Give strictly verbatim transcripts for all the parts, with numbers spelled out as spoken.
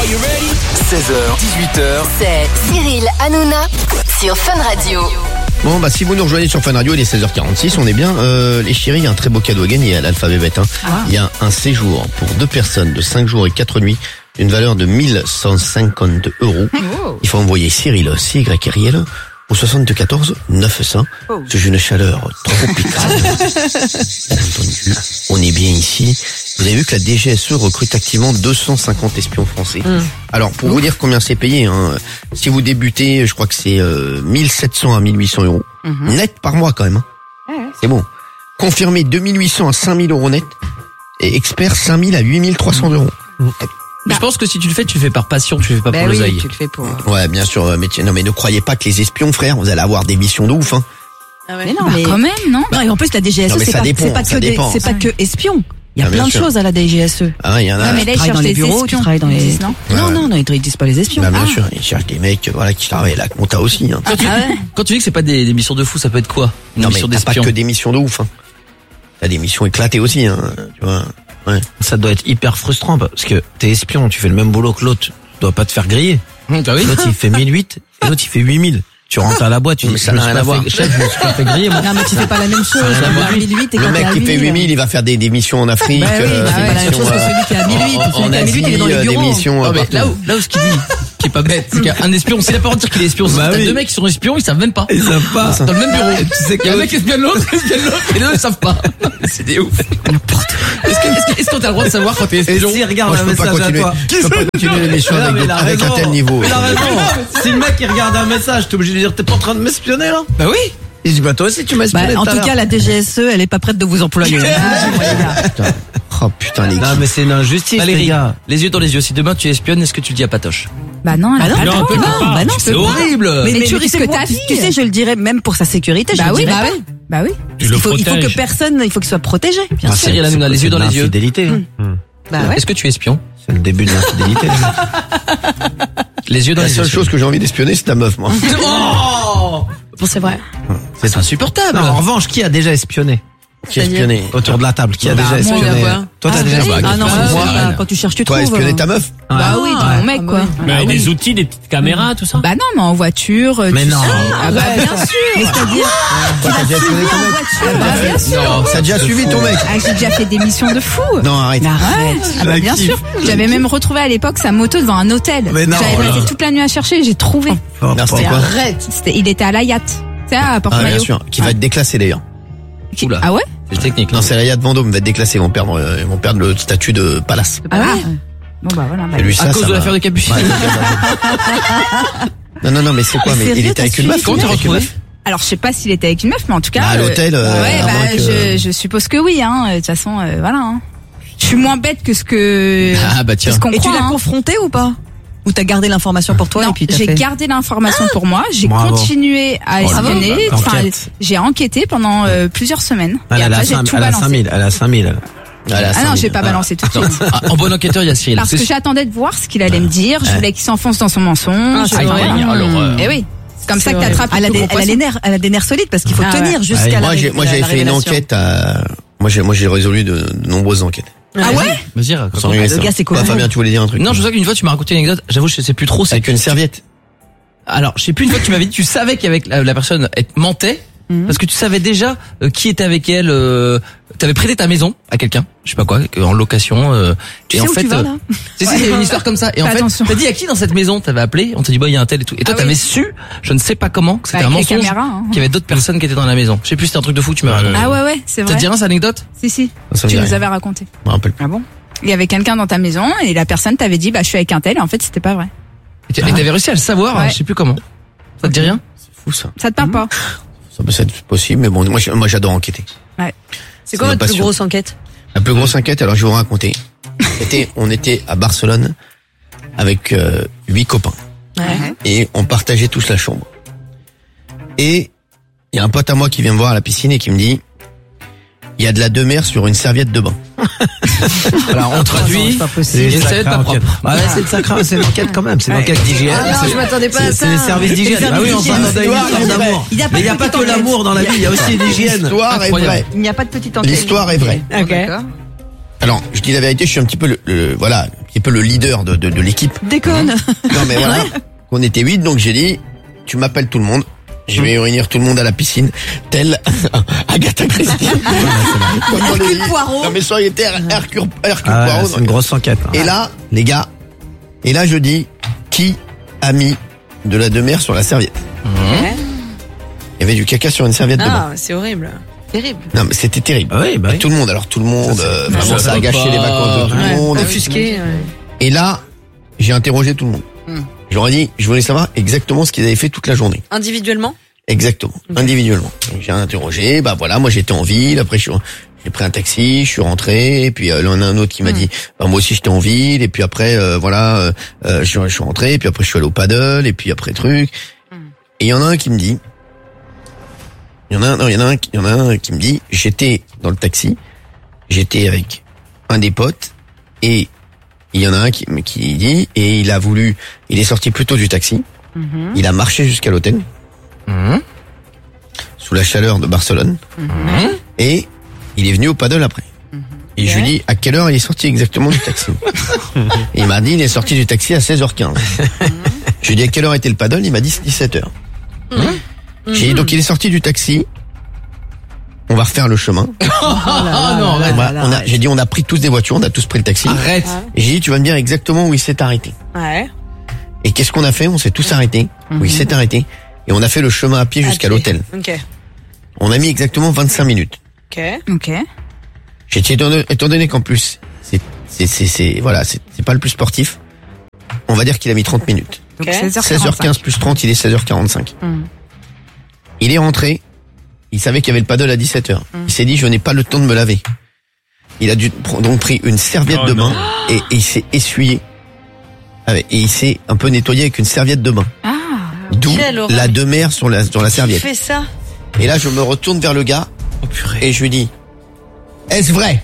seize heures, dix-huit heures. C'est Cyril Hanouna sur Fun Radio. Bon bah si vous nous rejoignez sur Fun Radio, il est seize heures quarante-six, on est bien. Euh, les chéris, il y a un très beau cadeau à gagner à l'Alphabet Bête. Hein. Ah. Il y a un séjour pour deux personnes de cinq jours et quatre nuits d'une valeur de mille cent cinquante euros. Oh. Il faut envoyer Cyril, C Y R I L, au soixante-quatorze neuf cents. Oh. C'est une chaleur tropicale. Bien entendu, on est bien ici. Vous avez vu que la D G S E recrute activement deux cent cinquante espions français. Mmh. Alors, pour Ouf. vous dire combien c'est payé, hein, si vous débutez, je crois que c'est euh, mille sept cents à mille huit cents euros. Mmh. Net par mois quand même. Hein. Ouais. C'est bon. Confirmé deux mille huit cents à cinq mille euros net. Et expert cinq mille à huit mille trois cents euros. Mmh. Mais bah. je pense que si tu le fais, tu le fais par passion, tu le fais pas bah pour oui, l'oseille. Tu le fais pour. Ouais, bien sûr. Mais non, mais ne croyez pas que les espions, frère, vous allez avoir des missions de ouf. Hein. Ah ouais. Mais non, bah, mais quand même, non. Non, et en plus la D G S E, c'est pas, dépend, c'est pas que des, c'est pas que espions. Il y a ah, plein de sûr. choses à la D G S E. Ah, il y en a. Non, mais là, ils cherchent dans les bureaux, espions. Tu travailles dans les. Non, ouais, non, ouais. non, non, ils disent pas les espions. Bah, bien ah. sûr, ils cherchent des mecs, voilà, qui travaillent là, compta aussi. Hein. Quand, tu, ah ouais. quand tu dis que c'est pas des, des missions de fou, ça peut être quoi? Une non, mission mais t'as d'espion. pas que des missions de ouf. Hein. T'as des missions éclatées aussi, hein. Tu vois. Ouais. Ça doit être hyper frustrant parce que t'es espion, tu fais le même boulot que l'autre, tu dois pas te faire griller. Mmh, ah oui. L'autre il fait mille huit et l'autre il fait huit mille. Tu rentres à la boîte, tu dis ça n'a rien à voir. Chef, je me suis pas fait griller. Moi. Non, mais tu fais pas la même chose. mille huit et le mec qui fait huit mille, il va faire des, des missions en Afrique. Bah oui, bah euh, c'est pas la même chose que celui qui est à mille huit. En Asie, il est dans les bureaux. Des missions. Oh, mais là où, là où ce qu'il dit, qui est pas bête, c'est qu'un espion, s'il a pas envie de dire qu'il est espion, bah t'as oui. deux mecs qui sont espions, ils savent même pas. Ils savent pas. Dans le même bureau. Tu sais qu'il y a un mec qui espionne l'autre, qui espionne l'autre, et les deux ils savent pas. C'est des ouf. Est-ce que, est-ce que, est-ce qu'on a le droit de savoir quand t'es espion? Si, regarde un message à toi. Je peux pas continuer l'émission avec un tel niveau. Il a raison. Si le mec il regarde un message, t'es obligé de dire t'es pas en train de m'espionner là? Bah oui. Il dit bah toi aussi tu m'as espionné. Bah, en tout cas la D G S E elle est pas prête de vous employer. Oh putain les gars. Non mais c'est une injustice les gars. Les yeux dans les yeux. Si demain tu espionnes, est-ce que tu le dis à Patoche? Bah non, bah non, non, non, non, bah non, c'est horrible. Mais, mais, mais tu risques ta vie. Tu sais, je le dirais même pour sa sécurité. Bah je oui, le bah pas. oui, bah oui. Il faut, il faut que personne, il faut qu'il soit protégé. Bien sûr. Cyril Hanouna, les yeux dans les yeux. Fidélité. Bah ouais. Est-ce que tu es espion? C'est le début de l'infidélité. Les yeux dans les yeux. La seule chose que j'ai envie d'espionner, c'est ta meuf, moi. Oh! Bon, c'est vrai. C'est insupportable. En revanche, qui a déjà espionné? Qui a espionné? Autour de la table, qui a bah, déjà espionné? Toi, t'as déjà espionné? Ah non, quand tu cherches, tu trouves. Toi, espionner ta meuf? Bah oui, ton mec, quoi. Mais avec des outils, des petites caméras, tout ça? Bah non, mais en voiture. Mais non. Ah bah bien sûr. C'est-à-dire, tu l'as suivi en voiture. Bah bien sûr. Ça a déjà suivi ton mec? Ah, j'ai déjà fait des missions de fou. Non, arrête. Arrête. Ah bah bien sûr. J'avais même retrouvé à l'époque sa moto devant un hôtel. Mais non. J'avais passé toute la nuit à chercher, j'ai trouvé. C'était quoi? Arrête. Il était à la yacht. C'est à Porte-Maillot. Ah bien sûr. Qui va être déclassé d'ailleurs. Ah ouais? C'est technique. Non, c'est la yacht Vendôme va être déclassée, ils vont perdre, ils vont perdre le statut de palace. Ah ouais? Bon bah voilà. Lui, ça, à cause ça de l'affaire de Capucine. Non, non, non, mais c'est quoi? Mais il était avec une meuf? Comment tu retrouvé? Alors je sais pas s'il était avec une meuf, mais en tout cas. À l'hôtel. Euh, ouais, bah je, je suppose que oui, hein. De toute façon, euh, voilà. Hein. Je suis moins bête que ce que. Ah bah tiens. Ce qu'on et croit, tu l'as hein. confronté ou pas? Ou t'as gardé l'information pour toi? Non, et puis j'ai fait... gardé l'information pour moi. J'ai Bravo. continué à espionner. Oh, enfin, j'ai enquêté pendant euh, plusieurs semaines. Elle et a après, j'ai tout balancé. cinq mille, elle a cinq mille. Ah non, j'ai pas balancé tout de suite. Ah, en bon enquêteur, il y a Cyril. Parce que j'attendais de voir ce qu'il allait me dire. Je voulais qu'il s'enfonce dans son mensonge. Ah, c'est vrai. Et oui. C'est comme ça que t'attrapes. Elle a des, elle a des nerfs, elle a des nerfs solides parce qu'il faut Ah tenir ouais. jusqu'à Moi, la j'ai, moi, j'avais fait une enquête à, moi, j'ai, moi, j'ai résolu de, de nombreuses enquêtes. Ah ouais? Vas-y, raconte. Sans rien, Le ça. gars, c'est quoi? Bah, Fabien, tu voulais dire un truc? Non, je sais qu'une fois tu m'as raconté une anecdote. J'avoue, je sais plus trop. Avec une serviette. Alors, je sais plus, une fois tu m'avais dit, tu savais qu'avec la, la personne, elle te mentait. Mmh. Parce que tu savais déjà euh, qui était avec elle. Euh, T'avais prêté ta maison à quelqu'un, je sais pas quoi, en location. Euh, tu et sais en où fait, tu vas, là euh, c'est ouais. une histoire comme ça. Et en fait, attention. t'as dit à qui dans cette maison? T'avais appelé, on t'a dit bah il y a un tel et tout. Et toi, ah, t'avais oui. su, je ne sais pas comment, que c'était bah, un mensonge, caméras, hein. qu'il y avait d'autres personnes qui étaient dans la maison. Je sais plus, c'était un truc de fou. Tu m'as raconté. Ah ouais ouais, c'est vrai. Ça te dit rien cette anecdote? Si si. Ça tu nous rien. avais raconté. Je me rappelle. Ah bon? Il y avait quelqu'un dans ta maison et la personne t'avait dit bah je suis avec un tel et en fait c'était pas vrai. Et t'avais réussi à le savoir, ouais. hein, je sais plus comment. Ça te dit rien? C'est fou ça. Ça te parle pas? Ça peut être possible, mais bon, moi, moi j'adore enquêter. Ouais. C'est quoi votre plus grosse enquête? La plus grosse enquête, alors je vais vous raconter. C'était, on était à Barcelone avec euh, huit copains. Ouais. Et on partageait tous la chambre. Et il y a un pote à moi qui vient me voir à la piscine et qui me dit il y a de la demeure sur une serviette de bain. Alors on traduit, c'est une serviette pas propre. Ouais, c'est le sacré, c'est une enquête quand même, c'est une enquête d'hygiène. Ah non, je m'attendais pas à ça. C'est les services d'hygiène. Ah oui, on parle d'amour. Mais il n'y a pas que l'amour dans la vie, il y a aussi l'hygiène. L'histoire est vraie. Il n'y a pas de petite enquête. L'histoire est vraie. Ok. Alors, je dis la vérité, je suis un petit peu le, le voilà, petit peu le leader de, de, de l'équipe. Déconne. Non mais voilà, on était huit, donc j'ai dit, tu m'appelles tout le monde. Je vais réunir tout le monde à la piscine, tel Agatha Christie. Hercule Poirot. Non mais ça il était Hercule, Hercule Ah, Poirot. c'est une grosse enquête. hein. Et là, les gars, et là je dis, qui a mis de la demeure sur la serviette? Ouais. Il y avait du caca sur une serviette de bain. Ah, c'est horrible. Terrible. Non mais c'était terrible. Ah oui, bah oui. Tout le monde, alors tout le monde, euh, ça, vraiment ça ça a va gâché pas. les vacances de tout le Ouais. monde. Offusqué. Ouais. Et là, j'ai interrogé tout le monde. Hmm. Je leur ai dit, je voulais savoir exactement ce qu'ils avaient fait toute la journée. Individuellement? Exactement, individuellement. Donc, j'ai interrogé, bah voilà, moi j'étais en ville, après je suis, j'ai pris un taxi, je suis rentré, et puis euh, là on a un autre qui m'a dit, bah moi aussi j'étais en ville, et puis après euh, voilà, euh, euh, je, suis- je suis rentré, et puis après je suis allé au paddle, et puis après truc. Et il y en a un qui me dit, il y en a un, non, il y en a un, qui- il y en a un qui me dit, j'étais dans le taxi, j'étais avec un des potes, et il y en a un qui, qui dit, et il a voulu, il est sorti plus tôt du taxi, il a marché jusqu'à l'hôtel, Mmh. sous la chaleur de Barcelone, et il est venu au paddle après. Et je lui dis, à quelle heure il est sorti exactement du taxi? Et il m'a dit, il est sorti du taxi à seize heures quinze. Je lui ai dit, à quelle heure était le paddle? Il m'a dit, dix-sept heures. J'ai dit, donc il est sorti du taxi, on va refaire le chemin. Ah non, arrête. On va- on a- J'ai dit, on a pris tous des voitures, on a tous pris le taxi. Arrête. Et j'ai dit, tu vas me dire exactement où il s'est arrêté. Ouais. Et qu'est-ce qu'on a fait? On s'est tous arrêtés, où il s'est arrêté. Et on a fait le chemin à pied jusqu'à Ok. l'hôtel. Ok. On a mis exactement vingt-cinq minutes. Ok. Ok. J'ai dit, étant donné- étant donné qu'en plus, c'est, c'est, c'est, c'est, voilà, c'est, c'est pas le plus sportif, on va dire qu'il a mis trente minutes. Donc Ok. seize heures seize heures quinze plus trente, il est seize heures quarante-cinq. Mm. Il est rentré, il savait qu'il y avait le paddle à dix-sept heures. Il s'est dit, je n'ai pas le temps de me laver. Il a dû pr- donc pris une serviette Oh de bain non. et, et il s'est essuyé. Avec- Et il s'est un peu nettoyé avec une serviette de bain. Ah. D'où Quelle horreur. la demeure sur la, sur la Qui serviette. fait ça? Et là, je me retourne vers le gars Oh purée. et je lui dis, est-ce vrai?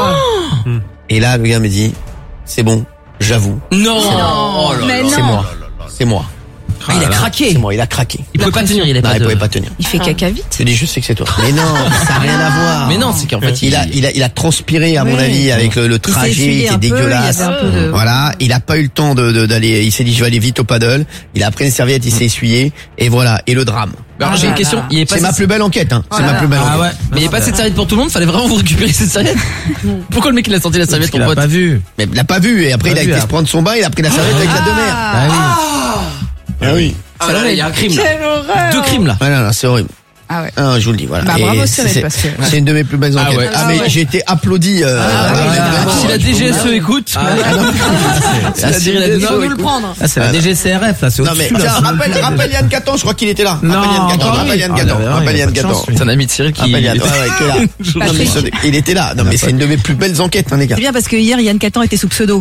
Et là, le gars me dit, c'est bon, j'avoue, Non. Oh là Mais là. c'est non. moi, c'est moi, Ah, il a craqué. c'est moi, il a craqué. Il pouvait pas tenir, il avait Non, pas il de... pouvait pas tenir. Il fait caca vite. Je dis, je sais que c'est toi. Mais non, ça n'a rien à voir. Mais non, c'est qu'en fait, Il a, il a, il a transpiré, à mon Oui. avis, avec le, le Il s'est trajet essuyé qui un est peu, il y dégueulasse. avait un peu de- Voilà, il a pas eu le temps de, de- d'aller, il s'est dit, je vais aller vite au paddle. Il a pris une serviette, il s'est essuyé, et voilà, et le drame. Alors j'ai une là question. là. Il est pas C'est ma plus belle enquête, hein. C'est là ma là. plus belle Ah enquête. ouais. Mais il n'y a pas cette serviette pour tout le monde, fallait vraiment vous récupérer cette serviette. Pourquoi le mec il a sorti la Parce serviette qu'il ton a pote? pas vu. Mais il l'a pas vu, et après, Pas il a vu, été se après. prendre son bain, il a pris la serviette avec la demeure. Ah oui. Ah oui. Ah là, là, il y a un crime là. Quelle horreur. Deux crimes là. Ah non, non, c'est horrible. Ah ouais. Ah, je vous le dis, voilà. Bah, Et bravo, c'est- Cyril, c'est- parce que- c'est une de mes plus belles Ah enquêtes. ouais. Ah, mais ouais. j'ai été applaudi, euh, Ah, vraiment, ouais. vraiment. Si la D G S E écoute, Ah, si la D G S E Il faut nous le écoute. prendre. Ah, c'est la D G C R F, là, c'est Non, mais au-dessus, là. tiens, rappelle, rappelle Yann Catan, je crois qu'il était là. Non, Rappelle Yann Catan, encore rappelle lui. Yann Ah, Catan, bah, rappelle il a Yann pas de Catan. chance, lui. C'est un ami de Cyril qui... Rappelle Yann, ouais, ouais, qui est là. Non, mais ce- il était là. Non, mais c'est une de mes plus belles enquêtes, hein, les gars. C'est bien parce que hier Yann Catan était sous pseudo.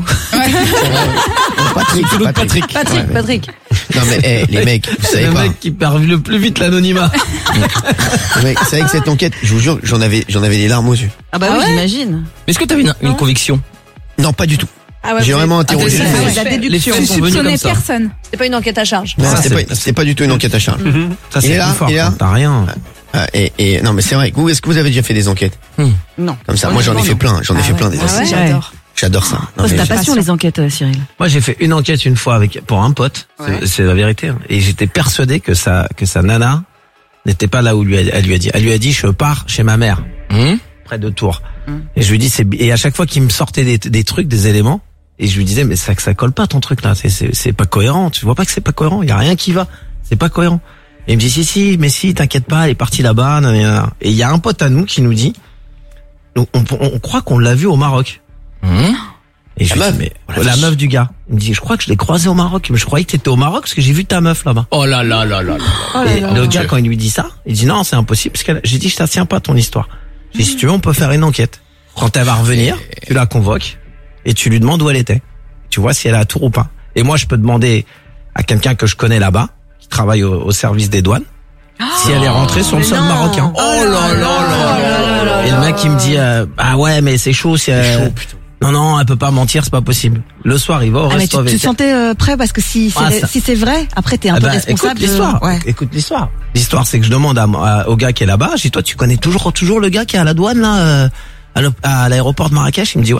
Patrick, Patrick. Patrick, Patrick. Non, mais, eh, les mecs, vous C'est savez le pas. mec qui perd le plus vite l'anonymat. Les mecs, vous savez que cette enquête, je vous jure, j'en avais, j'en avais les larmes aux yeux. Ah bah oui, j'imagine. Mais est-ce que t'avais une, une conviction? Non, pas du tout. Ah ouais, J'ai vous vraiment avez- interrogé. Ah, les c'est gens. ça, La ouais. déduction. Les Tu faits sont venus soupçonnais comme ça. personne. C'est pas une enquête à charge. Non, Ça, c'était c'est- pas, c'était pas du tout une enquête à charge. Ça, Il est c'est là, plus fort. il est là. quand T'as rien. Ah, et, et, non, mais c'est vrai. Vous, est-ce que vous avez déjà fait des enquêtes? Non. Comme ça. Moi, j'en ai fait plein. J'en ai fait plein des Ah ouais, enquêtes. j'adore. J'adore ça. Non, Toi, c'est mais- ta passion les enquêtes, euh, Cyril. Moi, j'ai fait une enquête une fois avec pour un pote. C'est- Ouais. C'est la vérité. hein. Et j'étais persuadé que sa que sa nana n'était pas là où lui a- elle lui a dit. Elle lui a dit, je pars chez ma mère, Hum près de Tours. Et je lui dis, c'est et à chaque fois qu'il me sortait des, des trucs, des éléments, et je lui disais, mais ça ça colle pas ton truc là. C'est c'est c'est pas cohérent. Tu vois pas que c'est pas cohérent. Il y a rien qui va. C'est pas cohérent. Et il me dit, si si, mais si, t'inquiète pas, elle est partie là-bas. nanana. Et il y a un pote à nous qui nous dit, on, on, on croit qu'on l'a vu au Maroc. Hum Et je La lui dis, meuf. mais Oh la la vache. meuf du gars. Il me dit, je crois que je l'ai croisé au Maroc. Mais je croyais que t'étais au Maroc parce que j'ai vu ta meuf là-bas. Oh là là là là là. Oh là Et là. le gars, quand il lui dit ça, il dit non, c'est impossible parce que j'ai dit, je t'assieds pas à ton histoire. J'ai dit, si tu veux, on peut faire une enquête. Quand elle va revenir, tu la convoques et tu lui demandes où elle était. Tu vois si elle est à Tours ou pas. Et moi, je peux demander à quelqu'un que je connais là-bas, qui travaille au, au service des douanes, si elle est rentrée sur le mais sol non. marocain. Oh là là là là. Et le mec, il me dit, euh, ah ouais, mais c'est chaud si elle... Non, non, elle peut pas mentir, c'est pas possible. Le soir, il va au Ah mais resto tu te avec sentais euh, prêt parce que si c'est Ah, ça- si c'est vrai, après t'es un Ah peu bah, responsable. écoute l'histoire. de- Ouais. Écoute l'histoire. L'histoire, c'est que je demande à, à- au gars qui est là-bas. Je dis, toi, tu connais toujours toujours le gars qui est à la douane là, euh, à l'op- à l'aéroport de Marrakech. Il me dit ouais.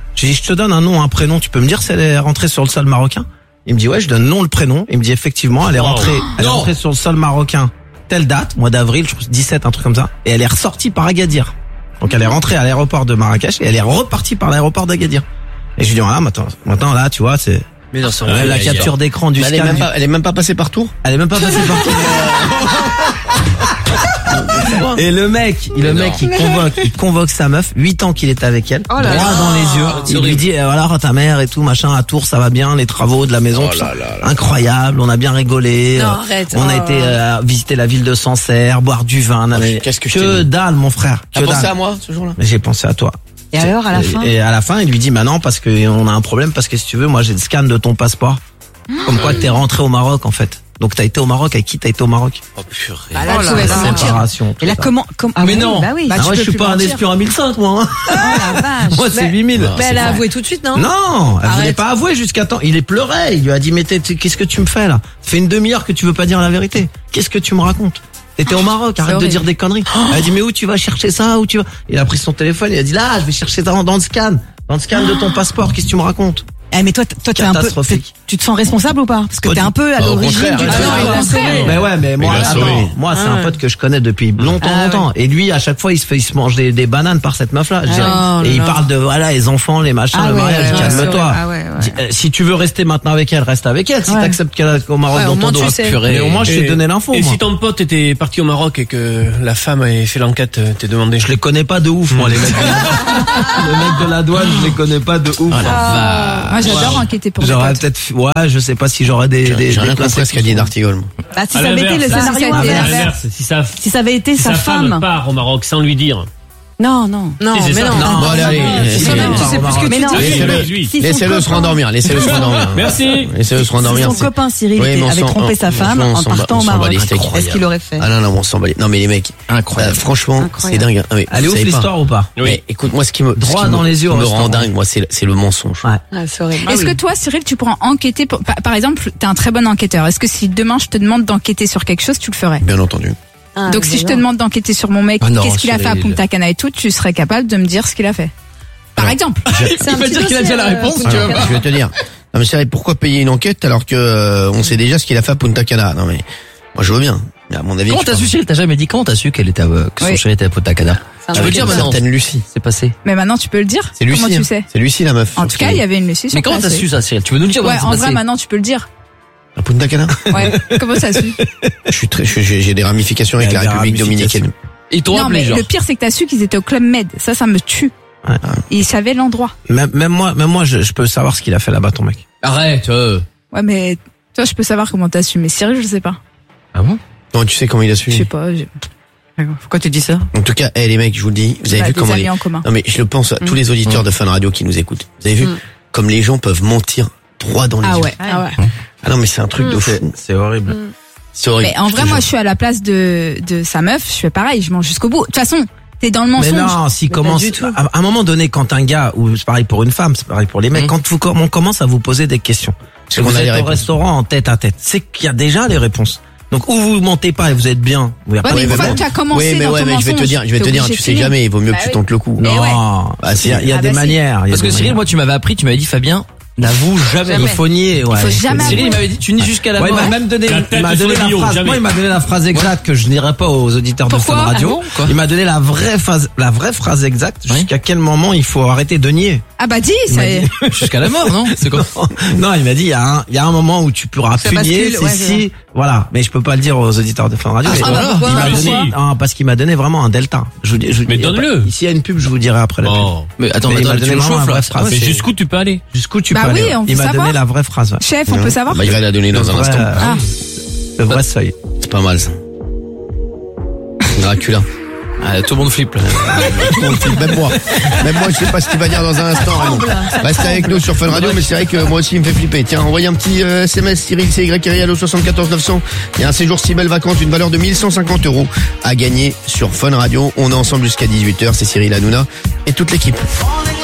Je dis, je te donne un nom, un prénom, tu peux me dire si elle est rentrée sur le sol marocain? Il me dit, ouais, je donne le nom, le prénom. Il me dit, effectivement, elle est rentrée, oh, elle est rentrée sur le sol marocain, telle date, mois d'avril, je crois dix-sept, un truc comme ça. Et elle est ressortie par Agadir. Donc elle est rentrée à l'aéroport de Marrakech et elle est repartie par l'aéroport d'Agadir. Et je lui dis, voilà, maintenant, maintenant là, tu vois, c'est, mais non, la, la capture d'écran du elle scan. Est même du... pas, elle est même pas passée par tour? Elle est même pas passée par tour. Et le mec, le mec, il convoque, il convoque sa meuf, huit ans qu'il est avec elle, oh là droit là. dans les yeux. Oh, il lui dit, voilà, ta mère et tout, machin, à Tours, ça va bien, les travaux de la maison, oh tout là ça. Là là. Incroyable, on a bien rigolé. Non, arrête. On oh. a été euh, visiter la ville de Sancerre, boire du vin. Oh, qu'est-ce que je que dalle, mon frère. T'as pensé à moi, ce jour-là? Mais j'ai pensé à toi. Et alors, à la fin? Et à la fin, il lui dit, bah non, parce que on a un problème, parce que si tu veux, moi j'ai le scan de ton passeport. Comme quoi t'es rentré au Maroc, en fait. Donc t'as été au Maroc, avec qui t'as été au Maroc? Oh purée. Bah là, Oh là tu vas là. mentir. Séparation. Et là, tout ça. comment, comment, ah Mais oui, non. bah oui. Bah, Ah tu ouais, peux je suis plus pas un mentir. espion à mille cinq, moi. Hein. Oh la vache. Moi, c'est huit mille. Non, Bah, elle a vrai. avoué tout de suite, non? Non, elle voulait Arrête. pas avouer jusqu'à temps. Il est pleuré. Il lui a dit, mais t'es- t'es- qu'est-ce que tu me fais là? Ça fait une demi-heure que tu veux pas dire la vérité. Qu'est-ce que tu me racontes? T'étais au Maroc, arrête de horrible. dire des conneries. Elle a dit, mais où tu vas chercher ça? Où tu vas? Il a pris son téléphone, il a dit, là, je vais chercher ça dans dans le scan. Dans le scan de ton passeport. Qu'est-ce que tu me racontes? Eh, mais toi, t- toi, t'es un peu, Catastrophique. t'es- tu te sens responsable ou pas? Parce que Pas t'es du- un peu à Bah, au l'origine contraire, du il a truc. sauvé. Ah non, il a sauvé. Mais ouais, mais moi, Il a attends, sauvé. moi, c'est Ah un ouais. pote que je connais depuis longtemps, Ah longtemps. Et lui, à chaque fois, il se fait, il se mange des, des bananes par cette meuf-là. je dirais. Oh et il là. parle de, voilà, les enfants, les machins, Ah le ouais, mariage, ouais, calme-toi. Ah ouais, ouais. Dis- euh, Si tu veux rester maintenant avec elle, reste avec elle. Si Ouais. t'acceptes qu'elle est au Maroc Ouais, dans au ton moins, dos. tu sais. Purée. Mais au moins, je t'ai Et- donné l'info, Et moi. si ton pote était parti au Maroc et que la femme avait fait l'enquête, euh, t'es demandé. Je les connais pas de ouf, moi, les mecs. de la- les mecs de la douane, je les connais pas de ouf. Oh la vache. Moi, j'adore enquêter pour des J'aurais potes. peut-être, ouais, je sais pas si j'aurais des, J'ai des, j'ai rien des compris à ce qu'a dit D'Artigol. moi. Bah, si À ça avait été le l'inverse, là, scénario si ça a été À inverse. l'inverse, si sa, si Si ça avait été sa sa femme femme. part au Maroc sans lui dire. Non, non. Non, Si, c'est mais ça. non. Non, Bon, allez, allez, Si, laissez-le. même, tu sais plus ce que Mais tu non. dis. Laissez-le, lui. Si son laissez-le se copain- rendormir, laissez-le se rendormir. Merci. Laissez-le se rendormir. Si son c'est- copain Cyril Oui, était- mais on avait s'en- trompé on- sa femme franchement, on en s'en bat- partant on au s'en bat Maroc, les steaks. est-ce qu'il aurait fait? Ah non, non, on s'en bat les- Non, mais les mecs. Incroyable. euh, franchement, c'est Incroyable. dingue. Ah, mais Elle est vous ouf savez pas. l'histoire ou pas? Mais écoute, moi, ce qui me, Droit ce qui dans me- les yeux me au rend restaurant. dingue, moi, c'est, c'est le mensonge. Ouais. Ah, c'est horrible. Est-ce que toi, Cyril, tu pourras enquêter pour, par, par exemple, t'es un très bon enquêteur. Est-ce que si demain je te demande d'enquêter sur quelque chose, tu le ferais? Bien entendu. Ah, Donc si je te j'adore. demande d'enquêter sur mon mec, Ah non, qu'est-ce qu'il a fait à Cyril. Punta Cana et tout, tu serais capable de me dire ce qu'il a fait. Par Alors, exemple. C'est un Il va petit dire qu'il a dossier, déjà la euh, réponse, Punta tu Alors, Cana. je vais te dire. Non, mais c'est pourquoi payer une enquête alors que euh, on sait déjà ce qu'il a fait à Punta Cana? Non, mais moi, je veux bien. Mais à mon avis, Comment je t'as pense- su, Cyril? T'as jamais dit comment t'as su qu'elle était, euh, que son Oui. chéri était à Punta Cana? C'est un Tu veux truc dire comme ça. maintenant? certaine Lucie. C'est passé. Mais maintenant, tu peux le dire. C'est Lucie. Comment tu hein. sais? C'est Lucie, la meuf. En tout cas, il y avait une Lucie sur Mais comment place, t'as oui. su ça, Cyril? Tu veux nous le dire? Ouais, comment en c'est vrai, passé maintenant, tu peux le dire. À Punta Cana? Ouais. Comment ça su? Je suis très, je suis- j'ai j'ai des ramifications avec Il y la a des République ramifications. dominicaine. Ils t'ont Non, appelé, mais genre. le pire, c'est que t'as su qu'ils étaient au Club Med. Ça, ça me tue. Ouais. Et ils savaient l'endroit. Même, même moi, même moi, je, je peux savoir ce qu'il a fait là-bas, ton mec. Arrête, euh. Ouais, mais toi, je peux savoir comment t'as su. Mais Cyril, je sais pas. Ah bon? Non, tu sais comment il a su. Je sais pas. j'ai- Pourquoi tu dis ça? En tout cas, eh, les mecs, je vous le dis, vous avez Bah, vu des comment amis les... en commun. Non mais je le pense à tous les auditeurs de Fun Radio qui nous écoutent. Vous avez vu Mm. comme les gens peuvent mentir droit dans les Ah yeux. ouais. Ah ouais. Ah non mais c'est un truc Mm. de fou. C'est horrible. C'est horrible. Mais en je vrai, te moi, je jure. suis à la place de, de sa meuf. Je fais pareil. Je mange jusqu'au bout. De toute façon, t'es dans le Mais mensonge. non, s'il Mais commence, pas du tout. à, à un moment donné, quand un gars, ou c'est pareil pour une femme, c'est pareil pour les mecs, Mmh. quand vous, on commence à vous poser des questions, C'est que qu'on vous a les êtes au réponses. restaurant en tête à tête, c'est qu'il y a déjà les réponses. Donc, ou vous mentez pas et vous êtes bien, ou il y a Ouais, pas mais de une fois problème. que tu as commencé Oui mais dans ouais ton mais je vais te mensonge, dire, je vais t'es te dire, obligé tu de sais finir. jamais, il vaut mieux Bah que tu oui. tentes le coup. Mais ouais. Non, Bah, si. il y a, il y a Ah des bah si. manières. il y a Parce des que Cyril, manières. moi, tu m'avais appris, tu m'avais dit, Fabien, n'avoue jamais. Il faut nier, ouais. Il faut jamais Cyril, il avouer. m'avait dit, tu nies jusqu'à la Ouais, il mort. m'a même donné, La il tête m'a sur donné le la bio, phrase, jamais. moi, il m'a donné la phrase exacte que je n'irai pas aux auditeurs Pourquoi de Fun Radio. Ah bon, quoi Il m'a donné la vraie phrase, la vraie phrase exacte, Oui. jusqu'à quel moment il faut arrêter de nier. Ah bah dis, Il ça m'a est. dit- Jusqu'à la mort, non? C'est quoi? Non, il m'a dit, il y a un, il y a un moment où tu pourras Ça plus nier, bascule, c'est ouais, c'est si, voilà. Mais je peux pas le dire aux auditeurs de Fun Radio. Ah, mais bah, voilà. pourquoi il m'a Mais donné, si. ah, parce qu'il m'a donné vraiment un delta. Je vous dis, je vous dis, Mais il y a donne-le. pas- S'il y a une pub, je vous dirai après la pub. Oh. Mais attends, Mais mais il attends, m'a tu donné me vraiment chauffes, un là. vrai phrase. Mais c'est- jusqu'où tu peux aller? Jusqu'où tu Bah peux oui, aller. on Il veut m'a donné savoir. la vraie phrase. Ouais. Chef, on peut savoir? Bah il va la donner dans un Le vrai, instant. euh, Ah. Le vrai seuil. C'est pas mal ça. Dracula. Ah, tout le monde flippe, là. Même moi. Même moi, je sais pas ce qu'il va dire dans un instant. Raymond. Reste avec nous sur Fun Radio, mais c'est vrai que moi aussi il me fait flipper. Tiens, envoyez un petit euh, S M S Cyril C Y R I L au soixante-quatorze neuf cents. Il y a un séjour si belles vacances d'une valeur de mille cent cinquante euros à gagner sur Fun Radio. On est ensemble jusqu'à dix-huit heures. C'est Cyril Hanouna et toute l'équipe.